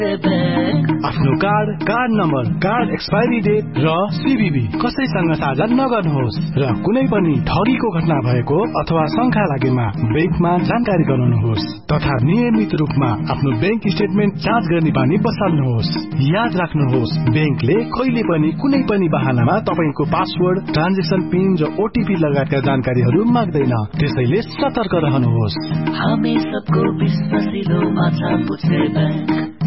आफ्नो card number, card expiry date र CVB कसैसँग साझा नगर्नुहोस् र कुनै पनि ठगीको घटना भएको अथवा शंका लागेमा बैंकमा जानकारी गराउनुहोस् तथा नियमित रूपमा आफ्नो बैंक स्टेटमेन्ट जाँच गर्ने बानी बसाल्नुहोस्। याद राख्नुहोस्, बैंकले कहिले पनि कुनै पनि बहानामा तपाईको पासवर्ड, ट्रान्जेक्सन पिन र ओटीपी लगायतका जानकारीहरू माग्दैन। त्यसैले सतर्क रहनुहोस्। हामी सबको विश्वासिलो माछा पुछ्ने बैंक।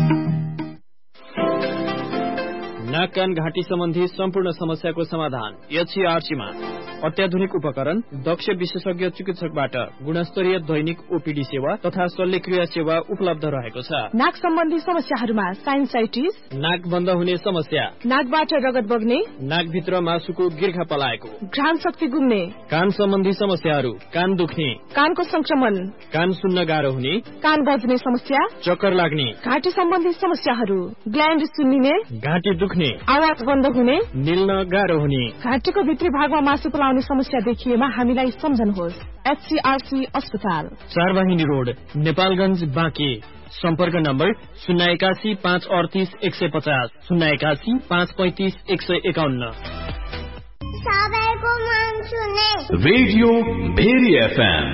नाक कान घाँटी सम्बन्धी सम्पूर्ण समस्याको समाधान एचसीआरसी मा। अत्याधुनिक उपकरण, दक्ष विशेषज्ञ चिकित्सकबाट गुणस्तरीय दैनिक ओपीडी सेवा तथा शल्यक्रिया सेवा उपलब्ध रहेको छ। नाक सम्बन्धी समस्याहरूमा साइनसाइटिस, नाक बन्द हुने समस्या, नाकबाट रगत बग्ने, नाकभित्र मासुको गिर्खा पलाएको, घ्राण शक्ति गुम्ने, कान सम्बन्धी समस्याहरू, कान दुख्ने, कानको संक्रमण, कान सुन्न गाह्रो हुने, कान बज्ने समस्या, चक्कर लाग्ने, घाँटी सम्बन्धी समस्याहरू, ग्ल्यान्ड सुन्निने, घाँटी दुख्ने, आवाज बन्द हुने, निल्न गाह्रो हुने, घाँटीको भित्री भागमा मासु पलाउने समस्या देखिएमा हामीलाई सम्झनुहोस्। एचसीआरसी अस्पताल, 4 वाहिनी रोड, नेपालगञ्ज, बाँके। सम्पर्क नम्बर 081 538 150, 081 535 151। सबैको मन सुने रेडियो भेरी एफएम।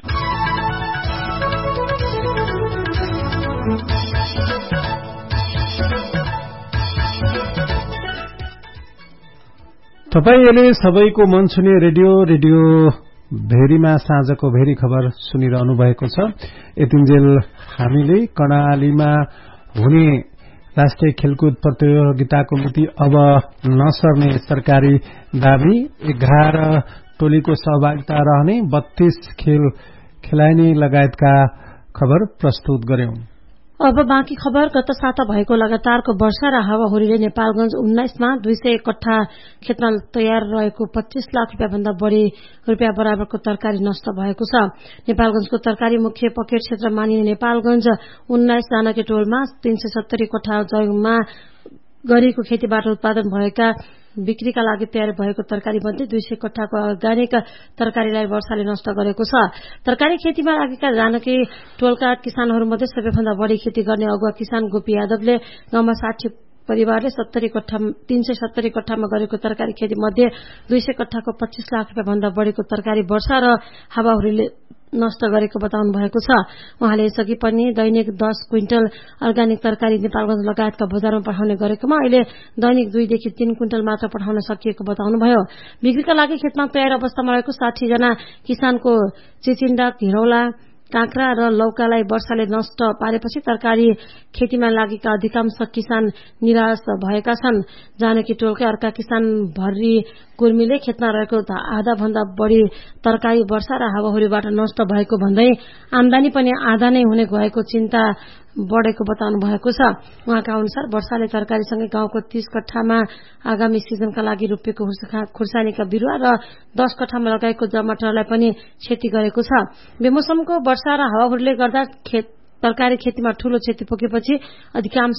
तपाईले सबैको मन सुने रेडियो भेरीमा साँझको भेरी खबर सुनिरहनु भएको छ। यतिन्जेल हामीले कर्णालीमा हुने राष्ट्रिय खेलकुद प्रतियोगिताको मिति अब नसर्ने सरकारी दावी, 11 टोलीको सहभागिता रहने, 32 खेलाइने लगायतका खबर प्रस्तुत गर्यौं। अब बाँकी खबर। गत साता भएको लगातारको वर्षा र हावाहुरीले नेपालगञ्ज 19 मा 200 कट्ठा खेतमा तयार रहेको 25 लाख रुपियाँ भन्दा बढ़ी रुपियाँ बराबरको तरकारी नष्ट भएको छ। नेपालगञ्जको तरकारी मुख्य पकेट क्षेत्र मानिने नेपालगञ्ज 19 जानकी टोलमा 370 कट्ठा जग्गामा गरेको खेतीबाट उत्पादन भएका बिक्रीका लागि तयार भएको तरकारी मध्ये 200 कट्ठाको अर्ग्यानिक तरकारीलाई वर्षाले नष्ट गरेको छ। तरकारी खेतीमा लागेका जानकी टोलका किसानहरूमध्ये सबैभन्दा बढ़ी खेती गर्ने अगुवा किसान गोपी यादवले गाउँमा 60 परिवारले 370 कट्ठामा गरेको तरकारी खेती मध्ये 200 कट्ठाको 25 लाख रुपियाँ भन्दा बढ़ीको तरकारी वर्षा र हावाहुरीले नष्ट गरेको बताउनु भएको छ। उहाँले यसअघि पनि दैनिक 10 क्विन्टल अर्ग्यानिक तरकारी नेपालगञ्ज लगायतका बजारमा पठाउने गरेकोमा अहिले दैनिक 2 देखि 3 क्विन्टल मात्र पठाउन सकिएको बताउनुभयो। बिक्रीका लागि खेतमा तयार अवस्थामा रहेको 60 जना किसानको चिचिण्डा, घिरौला, काँक्रा र लौकालाई वर्षाले नष्ट पारेपछि तरकारी खेतीमा लागेका अधिकांश किसान निराश भएका छन्। जानकी टोलकै अर्का किसान भर्री कुर्मीले खेतमा रहेको आधा भन्दा बढ़ी तरकारी वर्षा र हावाहुरीबाट नष्ट भएको भन्दै आमदानी पनि आधा नै हुने गएको चिन्ता बढ़ेको बताउनु भएको छ। उहाँका अनुसार वर्षाले तरकारीसँगै गाउँको 30 कट्ठामा आगामी सिजनका लागि रोपेको खुर्सानीका बिरुवा र 10 कट्ठामा लगाएको टमाटरलाई पनि क्षति गरेको छ। बेमौसमको वर्षा र हावाहुरीले गर्दा तरकारी खेतीमा ठूलो क्षति पुगेपछि अधिकांश